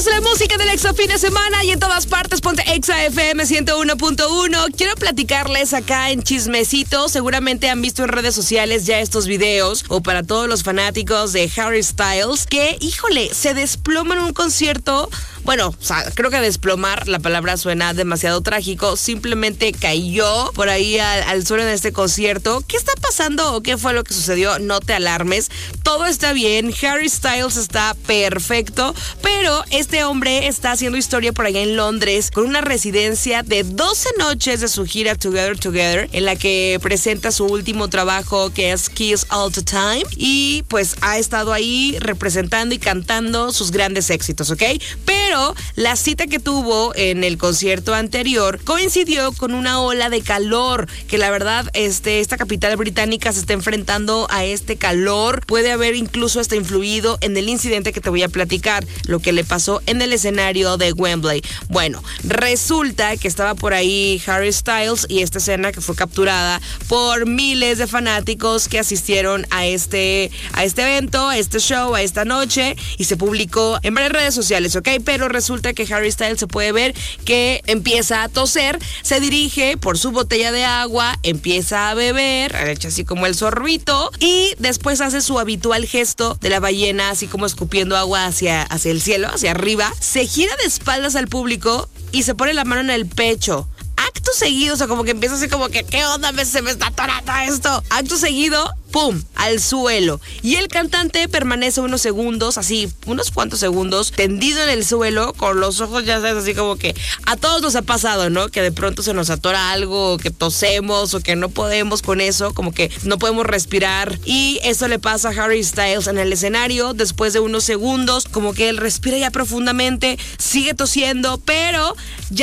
Es la música del Exa fin de semana y en todas partes ponte Exa FM 101.1. Quiero platicarles acá en chismecito. Seguramente han visto en redes sociales ya estos videos, o para todos los fanáticos de Harry Styles, que, híjole, se desploma en un concierto. Bueno, o sea, creo que desplomar, la palabra suena demasiado trágico. Simplemente cayó por ahí al suelo en este concierto. ¿Qué está pasando o qué fue lo que sucedió? No te alarmes. Todo está bien. Harry Styles está perfecto. Pero este hombre está haciendo historia por allá en Londres con una residencia de 12 noches de su gira Together, en la que presenta su último trabajo, que es Kiss All the Time. Y pues ha estado ahí representando y cantando sus grandes éxitos, ¿ok? Pero la cita que tuvo en el concierto anterior coincidió con una ola de calor, que la verdad esta capital británica se está enfrentando a este calor. Puede haber incluso hasta influido en el incidente que te voy a platicar, lo que le pasó en el escenario de Wembley. Bueno, resulta que estaba por ahí Harry Styles y esta escena que fue capturada por miles de fanáticos que asistieron a este evento, a este show, a esta noche, y se publicó en varias redes sociales, ¿ok? Pero resulta que Harry Styles se puede ver que empieza a toser, se dirige por su botella de agua, empieza a beber, echa así como el sorbito, y después hace su habitual gesto de la ballena, así como escupiendo agua hacia el cielo, hacia arriba, se gira de espaldas al público y se pone la mano en el pecho. Acto seguido, o sea, como que empieza así como que, ¿qué onda? Se me está atorando esto. Acto seguido, ¡pum!, al suelo. Y el cantante permanece unos segundos, así, unos cuantos segundos, tendido en el suelo, con los ojos, ya sabes, así como que a todos nos ha pasado, ¿no? Que de pronto se nos atora algo, que tosemos, o que no podemos con eso, como que no podemos respirar. Y eso le pasa a Harry Styles en el escenario. Después de unos segundos, como que él respira ya profundamente, sigue tosiendo, pero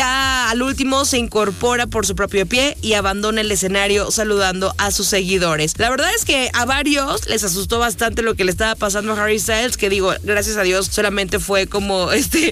ya al último se incorpora por su propio pie y abandona el escenario saludando a sus seguidores. La verdad es que a varios les asustó bastante lo que le estaba pasando a Harry Styles, que digo, gracias a Dios solamente fue como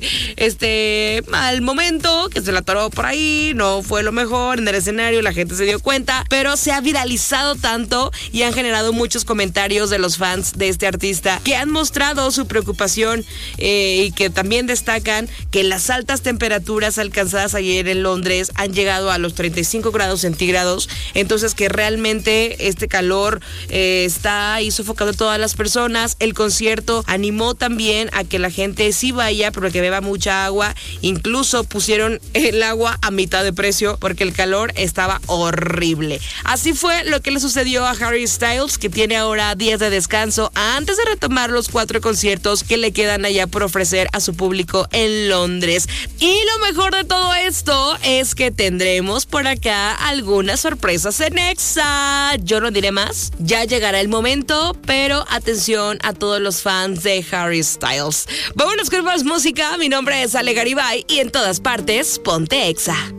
este mal momento, que se la atoró por ahí, no fue lo mejor en el escenario, la gente se dio cuenta, pero se ha viralizado tanto y han generado muchos comentarios de los fans de este artista que han mostrado su preocupación y que también destacan que las altas temperaturas alcanzadas ayer en Londres han llegado a los 35 grados centígrados, entonces que realmente este calor está ahí sofocando a todas las personas. El concierto animó también a que la gente sí vaya, pero que beba mucha agua. Incluso pusieron el agua a mitad de precio porque el calor estaba horrible. Así fue lo que le sucedió a Harry Styles, que tiene ahora días de descanso antes de retomar los 4 conciertos que le quedan allá por ofrecer a su público en Londres. Y lo mejor de todo esto es que tendremos por acá algunas sorpresas en Exa. Yo no diré más, ya llegará el momento, pero atención a todos los fans de Harry Styles. Vámonos con más música. Mi nombre es Ale Garibay y en todas partes ponte Exa.